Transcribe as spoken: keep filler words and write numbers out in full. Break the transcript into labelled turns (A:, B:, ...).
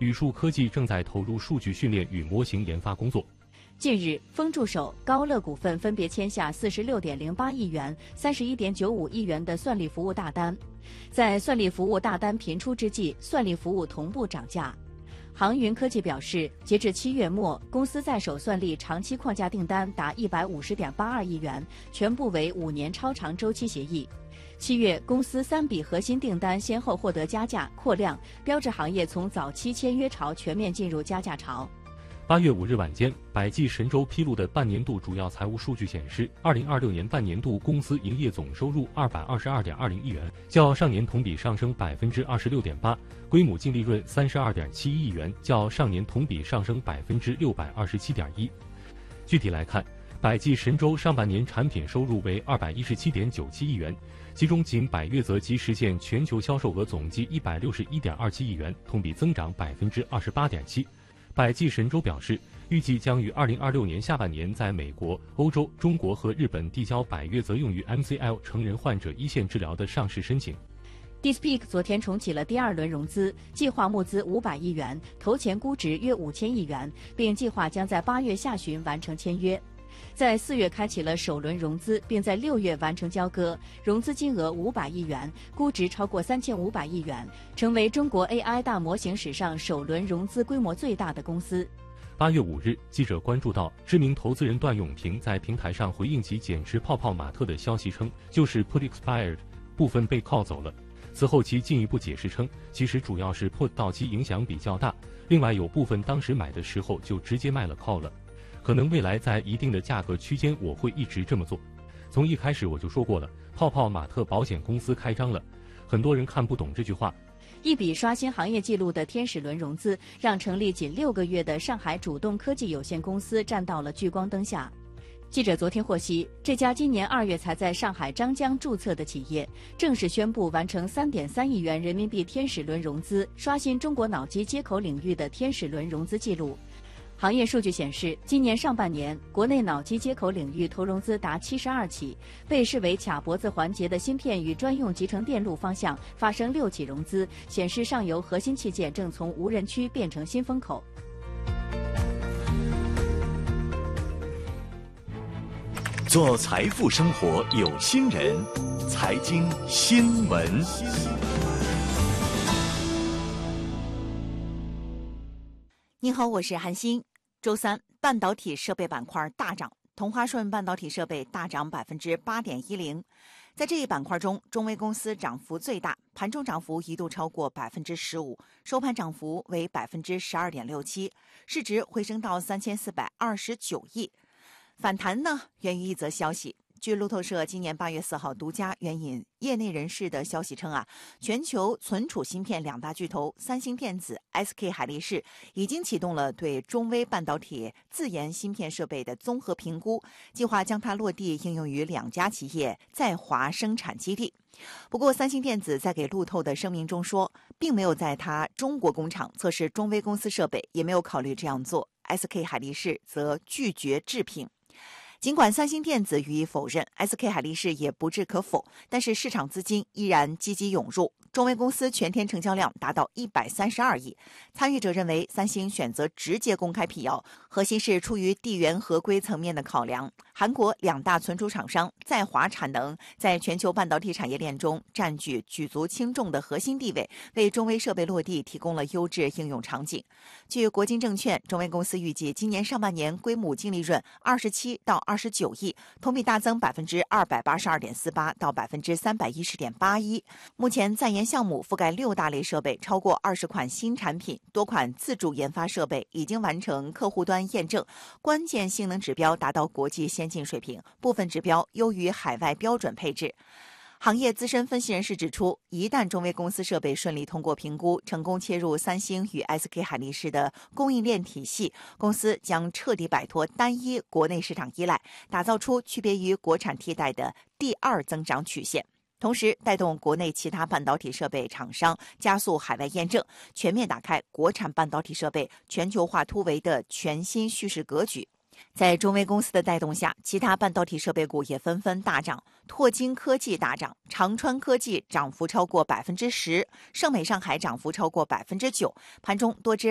A: 宇树科技正在投入数据训练与模型研发工作。
B: 近日，风助手、高乐股份分别签下四十六点零八亿元、三十一点九五亿元的算力服务大单。在算力服务大单频出之际，算力服务同步涨价。航云科技表示，截至七月末，公司在手算力长期框架订单达一百五十点八二亿元，全部为五年超长周期协议。七月，公司三笔核心订单先后获得加价扩量，标志行业从早期签约潮全面进入加价潮。
A: 八月五日晚间，百济神州披露的半年度主要财务数据显示，二零二六年半年度公司营业总收入二百二十二点二零亿元，较上年同比上升百分之二十六点八；归母净利润三十二点七亿元，较上年同比上升百分之六百二十七点一。具体来看，百济神州上半年产品收入为二百一十七点九七亿元，其中仅百悦泽即实现全球销售额总计一百六十一点二七亿元，同比增长百分之二十八点七。百济神州表示，预计将于二零二六年下半年在美国、欧洲、中国和日本递交百悦泽用于 M C L 成人患者一线治疗的上市申请。
B: DeepSeek 昨天重启了第二轮融资，计划募资五百亿元，投前估值约五千亿元，并计划将在八月下旬完成签约。在四月开启了首轮融资，并在六月完成交割，融资金额五百亿元，估值超过三千五百亿元，成为中国 A I 大模型史上首轮融资规模最大的公司。
A: 八月五日，记者关注到，知名投资人段永平在平台上回应其减持泡泡玛特的消息称，就是 put expired， 部分被靠走了。此后其进一步解释称，其实主要是 put 到期影响比较大，另外有部分当时买的时候就直接卖了 call 了。可能未来在一定的价格区间，我会一直这么做。从一开始我就说过了，泡泡玛特保险公司开张了，很多人看不懂这句话。
B: 一笔刷新行业纪录的天使轮融资，让成立仅六个月的上海主动科技有限公司站到了聚光灯下。记者昨天获悉，这家今年二月才在上海张江注册的企业，正式宣布完成三点三亿元人民币天使轮融资，刷新中国脑机接口领域的天使轮融资记录。行业数据显示，今年上半年，国内脑机接口领域投融资达七十二起，被视为卡脖子环节的芯片与专用集成电路方向发生六起融资，显示上游核心器件正从无人区变成新风口。
C: 做财富生活有心人，财经新闻。
D: 你好，我是韩欣。周三，半导体设备板块大涨，同花顺半导体设备大涨百分之八点一零。在这一板块中，中微公司涨幅最大，盘中涨幅一度超过百分之十五，收盘涨幅为百分之十二点六七，市值回升到三千四百二十九亿。反弹呢，源于一则消息。据路透社今年八月四号独家援引业内人士的消息称啊，全球存储芯片两大巨头三星电子、S K 海力士已经启动了对中微半导体自研芯片设备的综合评估，计划将它落地应用于两家企业在华生产基地。不过，三星电子在给路透的声明中说，并没有在它中国工厂测试中微公司设备，也没有考虑这样做。S K 海力士则拒绝置评。尽管三星电子予以否认， S K 海力士也不置可否，但是市场资金依然积极涌入。中微公司全天成交量达到一百三十二亿。参与者认为，三星选择直接公开辟谣，核心是出于地缘合规层面的考量。韩国两大存储厂商在华产能在全球半导体产业链中占据举足轻重的核心地位，为中微设备落地提供了优质应用场景。据国金证券，中微公司预计今年上半年归母净利润二十七到二十九亿，同比大增百分之二百八十二点四八到百分之三百一十点八一。目前在研项目覆盖六大类设备，超过二十款新产品，多款自主研发设备已经完成客户端验证，关键性能指标达到国际先进水平，部分指标优于海外标准配置。行业资深分析人士指出，一旦中微公司设备顺利通过评估，成功切入三星与 S K 海力士的供应链体系，公司将彻底摆脱单一国内市场依赖，打造出区别于国产替代的第二增长曲线。同时带动国内其他半导体设备厂商加速海外验证，全面打开国产半导体设备全球化突围的全新叙事格局。在中微公司的带动下，其他半导体设备股也纷纷大涨。拓晶科技大涨，长川科技涨幅超过百分之十，盛美上海涨幅超过百分之九。盘中多只